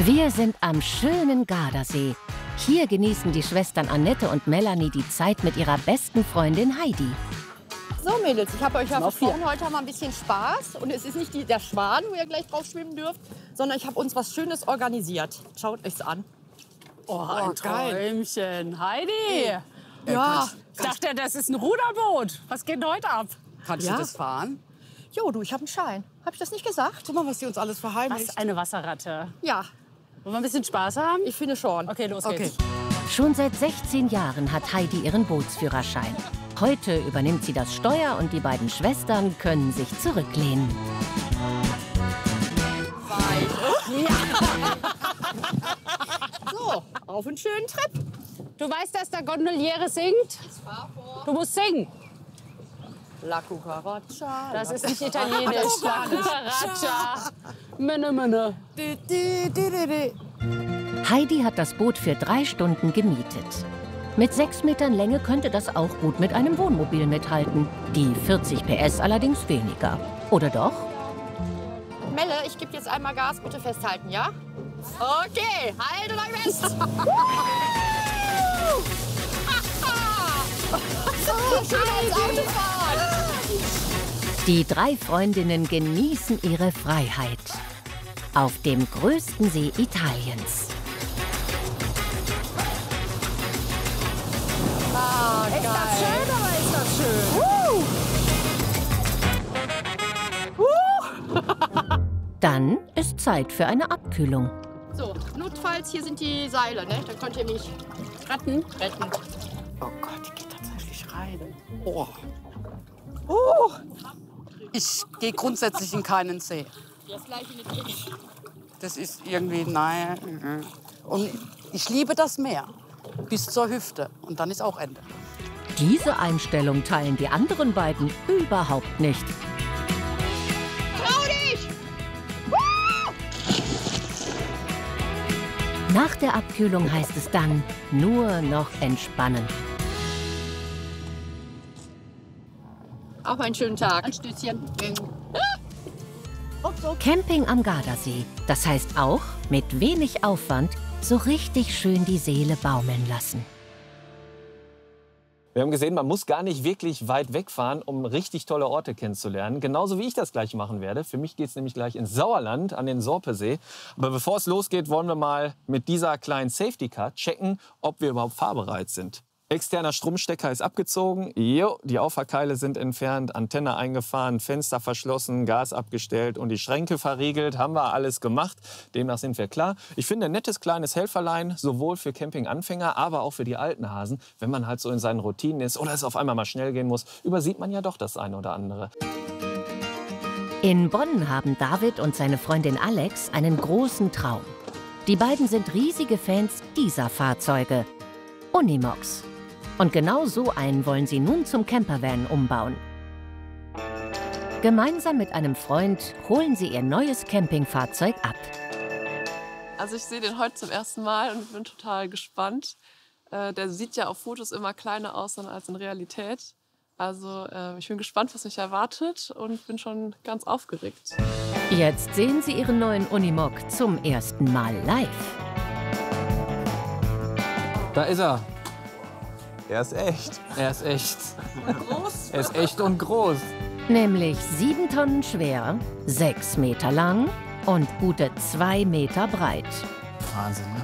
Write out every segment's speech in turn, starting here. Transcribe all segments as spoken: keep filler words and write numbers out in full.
Wir sind am schönen Gardasee. Hier genießen die Schwestern Annette und Melanie die Zeit mit ihrer besten Freundin Heidi. So Mädels, ich habe euch ja versprochen, heute haben wir ein bisschen Spaß. Und es ist nicht die, der Schwan, wo ihr gleich drauf schwimmen dürft, sondern ich habe uns was Schönes organisiert. Schaut euch's an. Oh, ein Träumchen. Heidi! Ja, Ich dachte, das ist ein Ruderboot. Was geht denn heute ab? Kannst Ja. du das fahren? jo, du, ich habe einen Schein. Habe ich das nicht gesagt? Guck mal, was die uns alles verheimlicht. Was eine Wasserratte. Ja, Wollen wir ein bisschen Spaß haben? ich finde schon. Okay, los Okay. geht's. Schon seit sechzehn Jahren hat Heidi ihren Bootsführerschein. Heute übernimmt sie das Steuer und die beiden Schwestern können sich zurücklehnen. So, auf einen schönen Trip. Du weißt, dass der Gondoliere singt? Du musst singen. La Cucaracha. Das ist nicht italienisch. La Cucaracha. Menne, menne. Heidi hat das Boot für drei Stunden gemietet. Mit sechs Metern Länge könnte das auch gut mit einem Wohnmobil mithalten. Die vierzig P S allerdings weniger. Oder doch? Melle, ich gebe jetzt einmal Gas, bitte festhalten, ja? Okay, halte lang fest. So, schön ins Auto fahren. Die drei Freundinnen genießen ihre Freiheit. Auf dem größten See Italiens. Ah, Ist das schön oder ist das schön? Dann ist Zeit für eine Abkühlung. So, notfalls, hier sind die Seile, ne? Da könnt ihr mich retten. retten. Oh Gott, die geht tatsächlich rein. Oh. Oh. Ich gehe grundsätzlich in keinen See. Das gleiche mit dir. Das ist irgendwie, nein. mhm. Und ich liebe das Meer. Bis zur Hüfte. Und dann ist auch Ende. Diese Einstellung teilen die anderen beiden überhaupt nicht. Trau dich! Nach der Abkühlung heißt es dann nur noch entspannen. Auch einen schönen Tag. Ein Stützchen. Camping am Gardasee, das heißt auch mit wenig Aufwand so richtig schön die Seele baumeln lassen. Wir haben gesehen, man muss gar nicht wirklich weit wegfahren, um richtig tolle Orte kennenzulernen. Genauso wie ich das gleich machen werde. Für mich geht es nämlich gleich ins Sauerland an den Sorpesee. Aber bevor es losgeht, wollen wir mal mit dieser kleinen Safety Car checken, ob wir überhaupt fahrbereit sind. Externer Stromstecker ist abgezogen, jo, die Auffahrkeile sind entfernt, Antenne eingefahren, Fenster verschlossen, Gas abgestellt und die Schränke verriegelt. Haben wir alles gemacht, demnach sind wir klar. Ich finde ein nettes kleines Helferlein, sowohl für Campinganfänger, aber auch für die alten Hasen. Wenn man halt so in seinen Routinen ist oder es auf einmal mal schnell gehen muss, übersieht man ja doch das eine oder andere. In Bonn haben David und seine Freundin Alex einen großen Traum. Die beiden sind riesige Fans dieser Fahrzeuge. Unimogs. Und genau so einen wollen sie nun zum Campervan umbauen. Gemeinsam mit einem Freund holen sie ihr neues Campingfahrzeug ab. Also ich sehe den heute zum ersten Mal und bin total gespannt. Äh, der sieht ja auf Fotos immer kleiner aus dann als in Realität. Also äh, ich bin gespannt, was mich erwartet und bin schon ganz aufgeregt. Jetzt sehen sie ihren neuen Unimog zum ersten Mal live. Da ist er. Er ist echt. Er ist echt. Groß. Er ist echt und groß. Nämlich sieben Tonnen schwer, sechs Meter lang und gute zwei Meter breit. Wahnsinn, ne?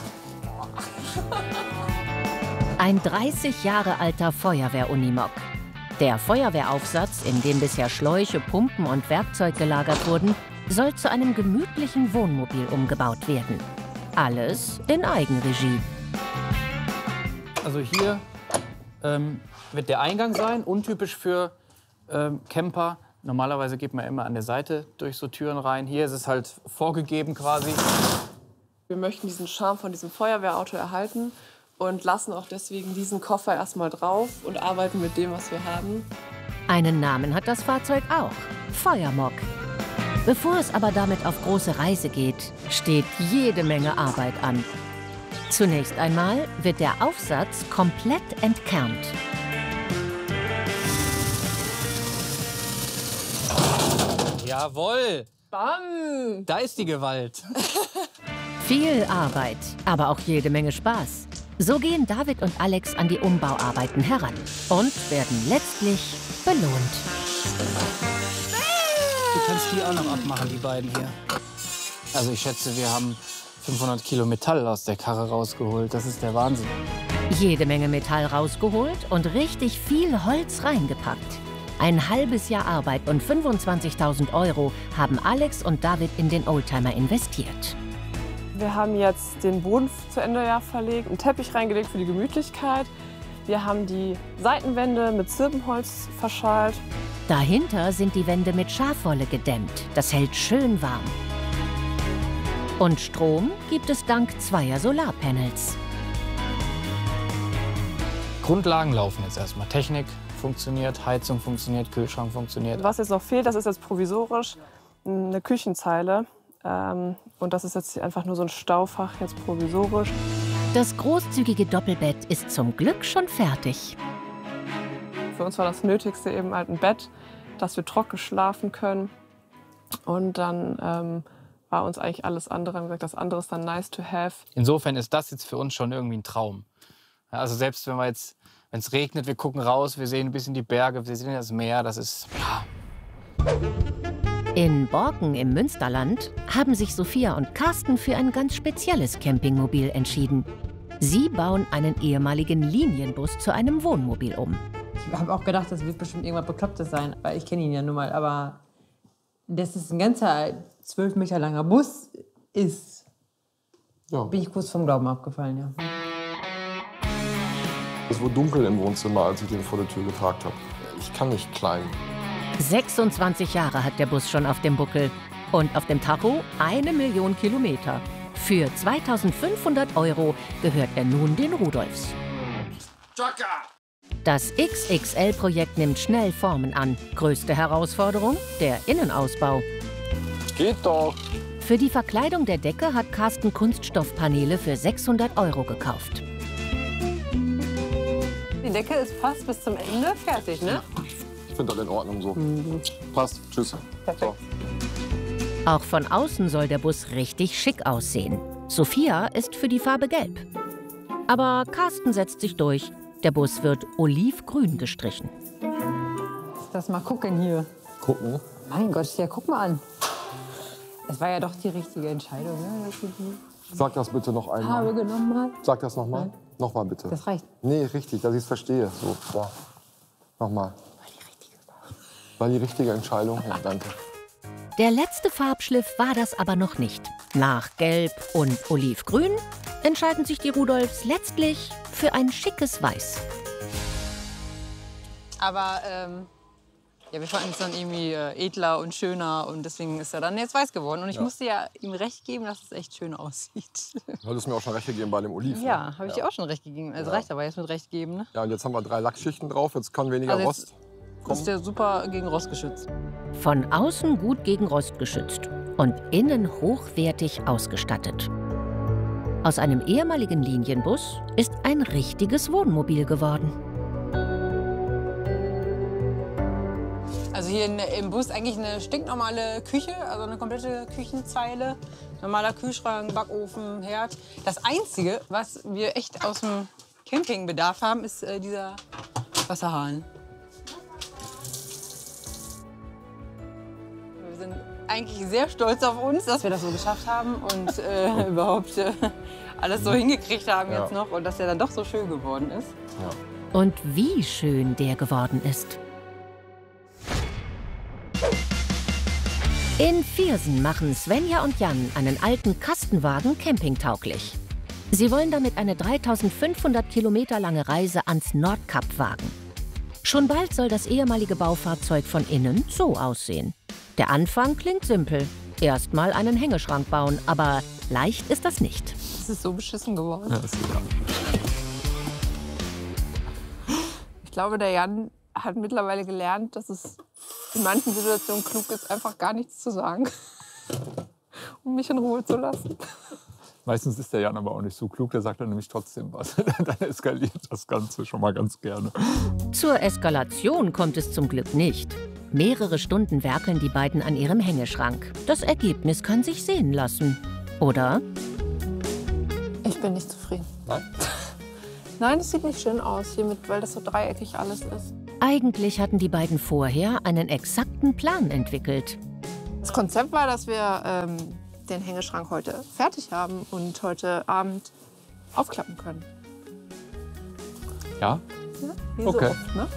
Ein dreißig Jahre alter Feuerwehr-Unimog. Der Feuerwehraufsatz, in dem bisher Schläuche, Pumpen und Werkzeug gelagert wurden, soll zu einem gemütlichen Wohnmobil umgebaut werden. Alles in Eigenregie. Also hier ähm, wird der Eingang sein, untypisch für ähm, Camper. Normalerweise geht man immer an der Seite durch so Türen rein. Hier ist es halt vorgegeben quasi. Wir möchten diesen Charme von diesem Feuerwehrauto erhalten und lassen auch deswegen diesen Koffer erstmal drauf und arbeiten mit dem, was wir haben. Einen Namen hat das Fahrzeug auch: Feuermog. Bevor es aber damit auf große Reise geht, steht jede Menge Arbeit an. Zunächst einmal wird der Aufsatz komplett entkernt. Jawohl, Bam! da ist die Gewalt. Viel Arbeit, aber auch jede Menge Spaß. So gehen David und Alex an die Umbauarbeiten heran und werden letztlich belohnt. Du kannst die auch noch abmachen, die beiden hier. Also ich schätze, wir haben fünfhundert Kilo Metall aus der Karre rausgeholt. Das ist der Wahnsinn. Jede Menge Metall rausgeholt und richtig viel Holz reingepackt. Ein halbes Jahr Arbeit und fünfundzwanzigtausend Euro haben Alex und David in den Oldtimer investiert. Wir haben jetzt den Boden zu Ende ja verlegt, einen Teppich reingelegt für die Gemütlichkeit. Wir haben die Seitenwände mit Zirbenholz verschalt. Dahinter sind die Wände mit Schafwolle gedämmt. Das hält schön warm. Und Strom gibt es dank zweier Solarpanels. Grundlagen laufen jetzt erstmal. Technik funktioniert, Heizung funktioniert, Kühlschrank funktioniert. Was jetzt noch fehlt, das ist jetzt provisorisch eine Küchenzeile. Ähm, und das ist jetzt einfach nur so ein Staufach, jetzt provisorisch. Das großzügige Doppelbett ist zum Glück schon fertig. Für uns war das Nötigste eben halt ein Bett, dass wir trocken schlafen können. Und dann ähm, war uns eigentlich alles andere, haben gesagt, das andere ist dann nice to have. Insofern ist das jetzt für uns schon irgendwie ein Traum. Ja, also selbst wenn wir jetzt, wenn es regnet, wir gucken raus, wir sehen ein bisschen die Berge, wir sehen das Meer, das ist, ja. In Borken im Münsterland haben sich Sophia und Carsten für ein ganz spezielles Campingmobil entschieden. Sie bauen einen ehemaligen Linienbus zu einem Wohnmobil um. Ich habe auch gedacht, das wird bestimmt irgendwas Beklopptes sein, weil ich kenne ihn ja nun mal. Aber dass es ein ganzer zwölf Meter langer Bus ist, ja. Bin ich kurz vom Glauben abgefallen, ja. Es wurde dunkel im Wohnzimmer, als ich den vor der Tür geparkt habe. Ich kann nicht klein. sechsundzwanzig Jahre hat der Bus schon auf dem Buckel. Und auf dem Tacho eine Million Kilometer. Für zweitausendfünfhundert Euro gehört er nun den Rudolfs. Das X X L-Projekt nimmt schnell Formen an. Größte Herausforderung? Der Innenausbau. Geht doch. Für die Verkleidung der Decke hat Carsten Kunststoffpaneele für sechshundert Euro gekauft. Die Decke ist fast bis zum Ende fertig, ne? Ich finde das in Ordnung so. Mhm. Passt. Tschüss. Perfekt. So. Auch von außen soll der Bus richtig schick aussehen. Sophia ist für die Farbe gelb. Aber Carsten setzt sich durch. Der Bus wird olivgrün gestrichen. Lass mal gucken hier. Gucken? Mein Gott, ja, guck mal an. Es war ja doch die richtige Entscheidung. Ne? Sag das bitte noch einmal. Farbe genommen mal. Sag das noch mal. Noch mal bitte. Das reicht. Nee, richtig, dass ich es verstehe. So, so. Noch mal. War die richtige Farbe. War die richtige Entscheidung? Ja, danke. Der letzte Farbschliff war das aber noch nicht. Nach Gelb und Olivgrün entscheiden sich die Rudolfs letztlich für ein schickes Weiß. Aber ähm, ja, wir fanden es dann irgendwie äh, edler und schöner und deswegen ist er dann jetzt weiß geworden. Und ich ja. musste ja ihm recht geben, dass es echt schön aussieht. Du hattest mir auch schon recht gegeben bei dem Oliv. Ja, ne? habe ich ja. dir auch schon recht gegeben. Also ja. reicht aber jetzt mit recht geben, ne? Ja, und jetzt haben wir drei Lackschichten drauf, jetzt kann weniger also Rost kommen. Ist der super gegen Rost geschützt. Von außen gut gegen Rost geschützt und innen hochwertig ausgestattet. Aus einem ehemaligen Linienbus ist ein richtiges Wohnmobil geworden. Also hier in, im Bus eigentlich eine stinknormale Küche, also eine komplette Küchenzeile. Normaler Kühlschrank, Backofen, Herd. Das Einzige, was wir echt aus dem Campingbedarf haben, ist äh, dieser Wasserhahn. Wir sind eigentlich sehr stolz auf uns, dass wir das so geschafft haben und äh, überhaupt äh, alles so hingekriegt haben ja. jetzt noch und dass der dann doch so schön geworden ist. Ja. Und wie schön der geworden ist. In Viersen machen Svenja und Jan einen alten Kastenwagen campingtauglich. Sie wollen damit eine dreitausendfünfhundert Kilometer lange Reise ans Nordkap wagen. Schon bald soll das ehemalige Baufahrzeug von innen so aussehen. Der Anfang klingt simpel. Erstmal einen Hängeschrank bauen, aber leicht ist das nicht. Es ist so beschissen geworden. Ja, das ist ja. Ich glaube, der Jan hat mittlerweile gelernt, dass es in manchen Situationen klug ist, einfach gar nichts zu sagen, um mich in Ruhe zu lassen. Meistens ist der Jan aber auch nicht so klug, der sagt dann nämlich trotzdem was. Dann eskaliert das Ganze schon mal ganz gerne. Zur Eskalation kommt es zum Glück nicht. Mehrere Stunden werkeln die beiden an ihrem Hängeschrank. Das Ergebnis kann sich sehen lassen. Oder? bin nicht zufrieden. Nein? Nein, das sieht nicht schön aus, hier mit, weil das so dreieckig alles ist. Eigentlich hatten die beiden vorher einen exakten Plan entwickelt. Das Konzept war, dass wir ähm, den Hängeschrank heute fertig haben und heute Abend aufklappen können. Ja? Ja, wie Okay. so oft, ne?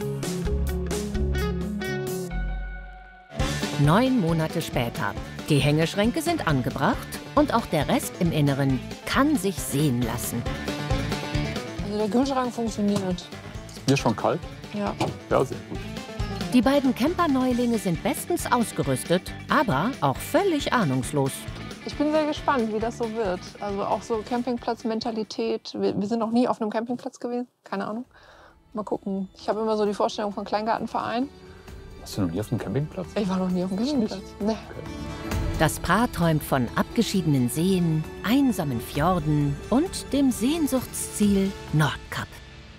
Neun Monate später. Die Hängeschränke sind angebracht und auch der Rest im Inneren kann sich sehen lassen. Also der Kühlschrank funktioniert. Ist Bier schon kalt? Ja. Ja, sehr gut. Die beiden Camper-Neulinge sind bestens ausgerüstet, aber auch völlig ahnungslos. Ich bin sehr gespannt, wie das so wird. Also auch so Campingplatz-Mentalität. Wir, wir sind noch nie auf einem Campingplatz gewesen, keine Ahnung. Mal gucken. Ich habe immer so die Vorstellung von Kleingartenverein. Warst du noch nie auf dem Campingplatz? Ich war noch nie auf dem Campingplatz. Nee. Das Paar träumt von abgeschiedenen Seen, einsamen Fjorden und dem Sehnsuchtsziel Nordkap.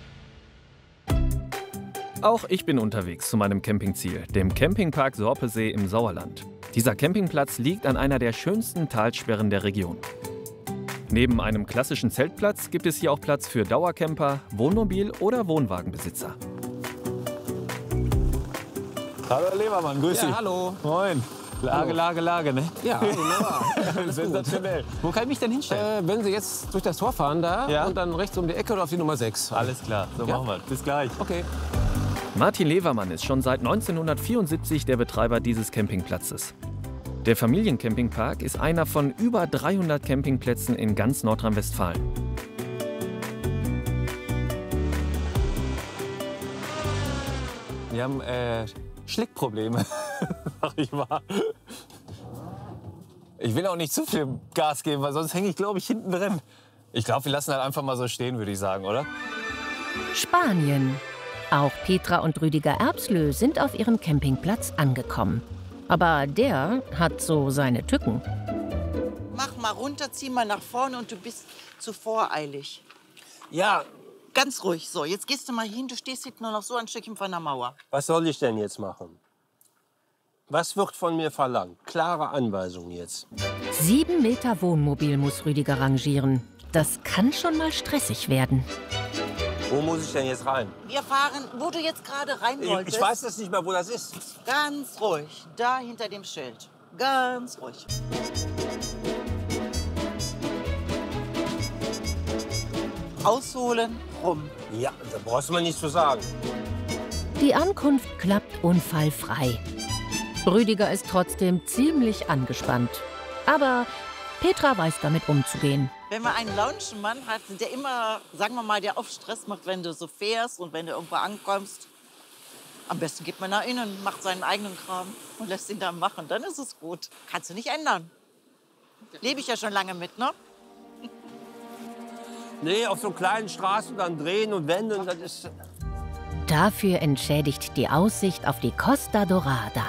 Auch ich bin unterwegs zu meinem Campingziel, dem Campingpark Sorpesee im Sauerland. Dieser Campingplatz liegt an einer der schönsten Talsperren der Region. Neben einem klassischen Zeltplatz gibt es hier auch Platz für Dauercamper, Wohnmobil- oder Wohnwagenbesitzer. Hallo Herr Levermann, grüß dich. Ja, hallo. Moin. Lage, Lage, Lage, ne? Ja, wunderbar. Sensationell. Wo kann ich mich denn hinstellen? Äh, wenn Sie jetzt durch das Tor fahren da Ja. und dann rechts um die Ecke oder auf die Nummer sechs. Alles klar, so Ja? machen wir. Bis gleich. Okay. Martin Levermann ist schon seit neunzehnhundertvierundsiebzig der Betreiber dieses Campingplatzes. Der Familiencampingpark ist einer von über dreihundert Campingplätzen in ganz Nordrhein-Westfalen. Wir haben äh, Schlickprobleme, sag ich mal. Ich will auch nicht zu viel Gas geben, weil sonst hänge ich, glaube ich, hinten drin. Ich glaube, wir lassen halt einfach mal so stehen, würde ich sagen, oder? Spanien. Auch Petra und Rüdiger Erbslö sind auf ihrem Campingplatz angekommen. Aber der hat so seine Tücken. Mach mal runter, zieh mal nach vorne und du bist zu voreilig. Ja, Ganz ruhig. So, jetzt gehst du mal hin, du stehst hinten nur noch so ein Stückchen von der Mauer. was soll ich denn jetzt machen? Was wird von mir verlangt? Klare Anweisung jetzt. Sieben Meter Wohnmobil muss Rüdiger rangieren. Das kann schon mal stressig werden. Wo muss ich denn jetzt rein? Wir fahren, wo du jetzt gerade rein Ich, wolltest. ich weiß jetzt nicht mehr, wo das ist. Ganz ruhig, da hinter dem Schild. Ganz ruhig. Ausholen, rum. Ja, da brauchst du mir nichts zu sagen. Die Ankunft klappt unfallfrei. Rüdiger ist trotzdem ziemlich angespannt. Aber Petra weiß damit umzugehen. Wenn man einen Lounge-Mann hat, der immer, sagen wir mal, der oft Stress macht, wenn du so fährst und wenn du irgendwo ankommst, am besten geht man nach innen, macht seinen eigenen Kram und lässt ihn dann machen. Dann ist es gut. Kannst du nicht ändern. Lebe ich ja schon lange mit, ne? Nee, auf so kleinen Straßen dann drehen und wenden, das ist... Dafür entschädigt die Aussicht auf die Costa Dorada.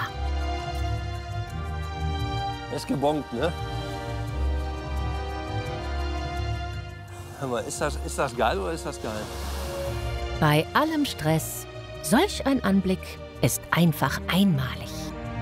ist gebongt, ne? Hör mal, ist das, ist das geil oder ist das geil? Bei allem Stress, solch ein Anblick ist einfach einmalig.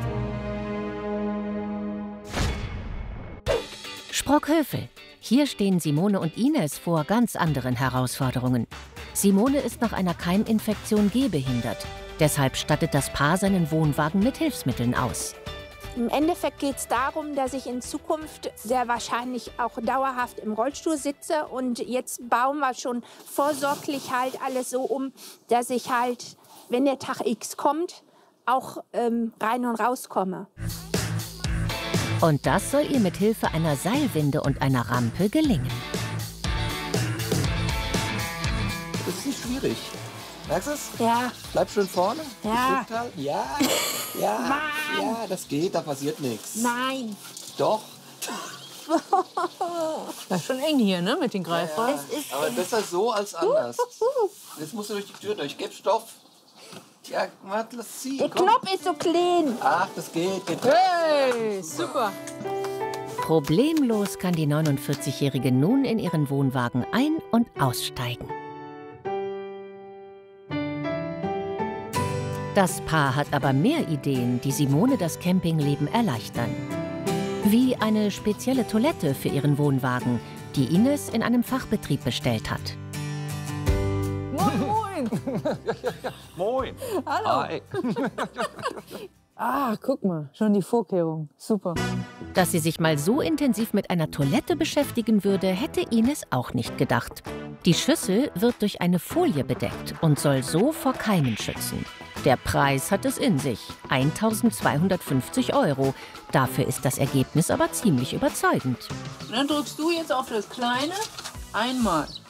Sprockhövel. Hier stehen Simone und Ines vor ganz anderen Herausforderungen. Simone ist nach einer Keiminfektion gehbehindert. Deshalb stattet das Paar seinen Wohnwagen mit Hilfsmitteln aus. Im Endeffekt geht es darum, dass ich in Zukunft sehr wahrscheinlich auch dauerhaft im Rollstuhl sitze. Und jetzt bauen wir schon vorsorglich halt alles so um, dass ich halt, wenn der Tag X kommt, auch ähm, rein und rauskomme. Und das soll ihr mit Hilfe einer Seilwinde und einer Rampe gelingen. Das ist nicht schwierig. Merkst du es? Ja. Bleib schön vorne. Ja. Ja, ja, Mann. ja, das geht, da passiert nichts. Nein. Doch. Das ist schon eng hier, ne, mit den Greifern. Ja, ja. Aber besser so als anders. Jetzt musst du durch die Tür durch. Gib Stoff. Ja, warte, lass ziehen. Der komm. Knopf ist so klein. Ach, das geht. geht. Hey, super. Problemlos kann die neunundvierzigjährige nun in ihren Wohnwagen ein- und aussteigen. Das Paar hat aber mehr Ideen, die Simone das Campingleben erleichtern. Wie eine spezielle Toilette für ihren Wohnwagen, die Ines in einem Fachbetrieb bestellt hat. Moin, Moin. Hallo. Hi. Ah, guck mal, schon die Vorkehrung. Super. Dass sie sich mal so intensiv mit einer Toilette beschäftigen würde, hätte Ines auch nicht gedacht. Die Schüssel wird durch eine Folie bedeckt und soll so vor Keimen schützen. Der Preis hat es in sich, eintausendzweihundertfünfzig Euro. Dafür ist das Ergebnis aber ziemlich überzeugend. Und dann drückst du jetzt auf das Kleine einmal.